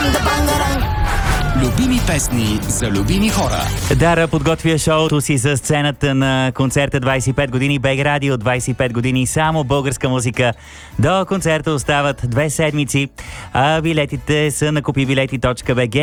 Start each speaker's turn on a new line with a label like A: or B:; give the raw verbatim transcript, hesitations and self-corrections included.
A: Любими песни за любими хора.
B: Дара подготвя шоуто си за сцената на концерта двайсет и пет години БГ Радио, двайсет и пет години само българска музика. До концерта остават две седмици, а билетите са на купи билети точка би джи.